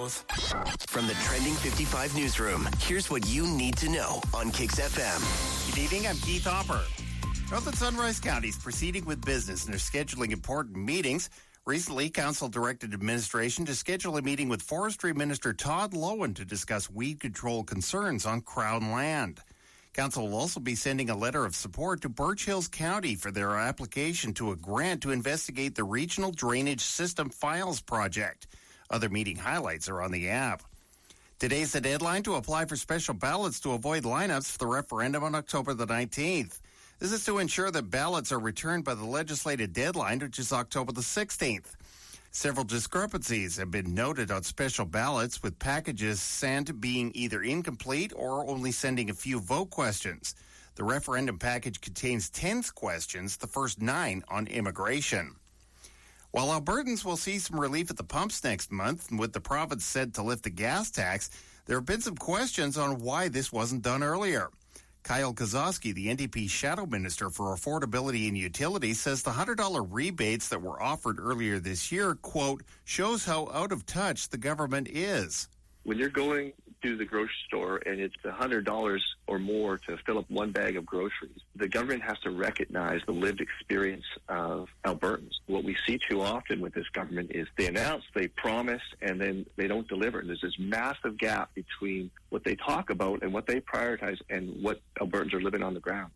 both. From the Trending 55 newsroom, here's what you need to know on Kicks FM. Good evening, I'm Keith Hopper. North and Sunrise counties proceeding with business and are scheduling important meetings. Recently, Council directed administration to schedule a meeting with Forestry Minister Todd Loewen to discuss weed control concerns on Crown land. Council will also be sending a letter of support to Birch Hills County for their application to a grant to investigate the Regional Drainage System Files project. Other meeting highlights are on the app. Today's the deadline to apply for special ballots to avoid lineups for the referendum on October the 19th. This is to ensure that ballots are returned by the legislated deadline, which is October the 16th. Several discrepancies have been noted on special ballots, with packages sent being either incomplete or only sending a few vote questions. The referendum package contains 10 questions, the first 9 on immigration. While Albertans will see some relief at the pumps next month, and with the province said to lift the gas tax, there have been some questions on why this wasn't done earlier. Kyle Kozowski, the NDP Shadow Minister for Affordability and Utilities, says the $100 rebates that were offered earlier this year, quote, shows how out of touch the government is. When you're going to the grocery store and it's $100 or more to fill up one bag of groceries, the government has to recognize the lived experience of Albertans. What we see too often with this government is they announce, they promise, and then they don't deliver. There's this massive gap between what they talk about and what they prioritize and what Albertans are living on the ground.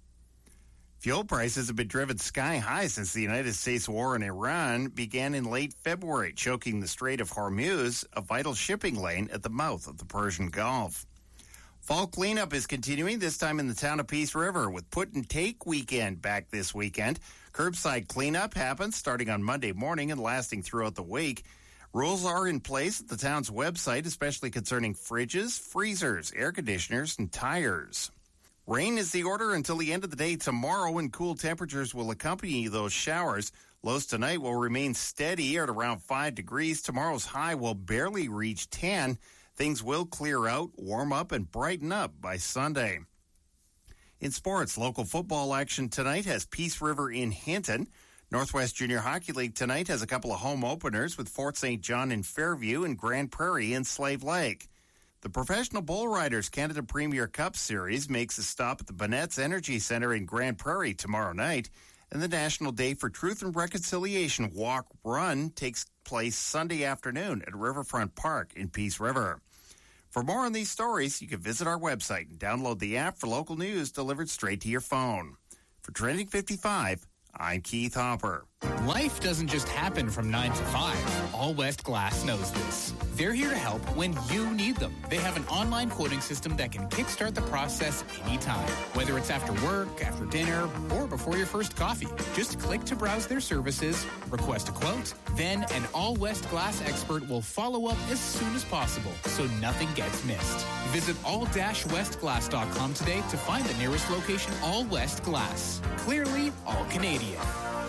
Fuel prices have been driven sky high since the United States war in Iran began in late February, choking the Strait of Hormuz, a vital shipping lane at the mouth of the Persian Gulf. Fall cleanup is continuing, this time in the town of Peace River, with Put and Take weekend back this weekend. Curbside cleanup happens starting on Monday morning and lasting throughout the week. Rules are in place at the town's website, especially concerning fridges, freezers, air conditioners, and tires. Rain is the order until the end of the day tomorrow, and cool temperatures will accompany those showers. Lows tonight will remain steady at around 5 degrees. Tomorrow's high will barely reach 10. Things will clear out, warm up, and brighten up by Sunday. In sports, local football action tonight has Peace River in Hinton. Northwest Junior Hockey League tonight has a couple of home openers with Fort St. John in Fairview and Grand Prairie in Slave Lake. The Professional Bull Riders Canada Premier Cup Series makes a stop at the Bonnett's Energy Centre in Grand Prairie tomorrow night, and the National Day for Truth and Reconciliation Walk Run takes place Sunday afternoon at Riverfront Park in Peace River. For more on these stories, you can visit our website and download the app for local news delivered straight to your phone. For Trending 55, I'm Keith Hopper. Life doesn't just happen from 9 to 5. All West Glass knows this. They're here to help when you need them. They have an online quoting system that can kickstart the process anytime. Whether it's after work, after dinner, or before your first coffee. Just click to browse their services, request a quote, then an All West Glass expert will follow up as soon as possible so nothing gets missed. Visit all-westglass.com today to find the nearest location. All West Glass. Clearly all Canadian.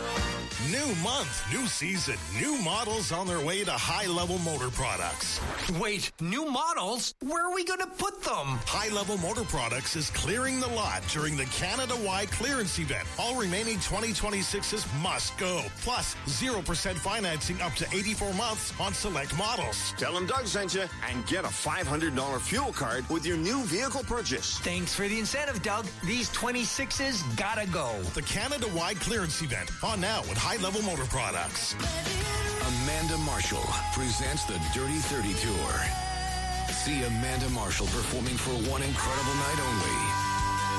New month, new season, new models on their way to High Level Motor Products. Wait, new models? Where are we going to put them? High Level Motor Products is clearing the lot during the Canada-wide clearance event. All remaining 2026s must go. Plus, 0% financing up to 84 months on select models. Tell them Doug sent you and get a $500 fuel card with your new vehicle purchase. Thanks for the incentive, Doug. These 26s gotta go. The Canada-wide clearance event on now with High Level Motor Products. Amanda Marshall presents the Dirty 30 Tour. See Amanda Marshall performing for one incredible night only